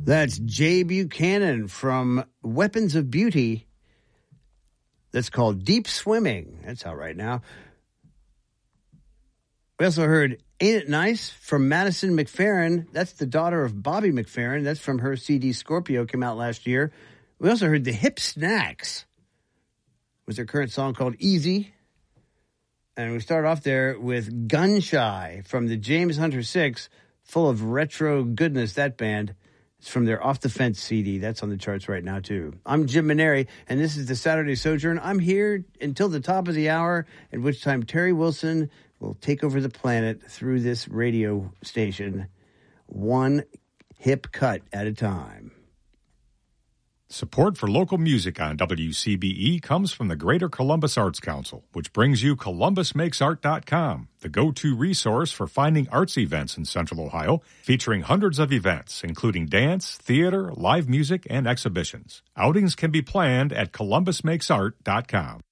That's Jay Buchanan from Weapons of Beauty. That's called Deep Swimming. That's out right now. We also heard Ain't It Nice from Madison McFerrin. That's the daughter of Bobby McFerrin. That's from her CD Scorpio, came out last year. We also heard the Hip Snacks with their current song called Easy. And we start off there with Gun Shy from the James Hunter 6, full of retro goodness, that band. It's from their Off the Fence CD. That's on the charts right now, too. I'm Jim Maneri, and this is the Saturday Sojourn. I'm here until the top of the hour, at which time Terry Wilson will take over the planet through this radio station, one hip cut at a time. Support for local music on WCBE comes from the Greater Columbus Arts Council, which brings you ColumbusMakesArt.com, the go-to resource for finding arts events in Central Ohio, featuring hundreds of events, including dance, theater, live music, and exhibitions. Outings can be planned at ColumbusMakesArt.com.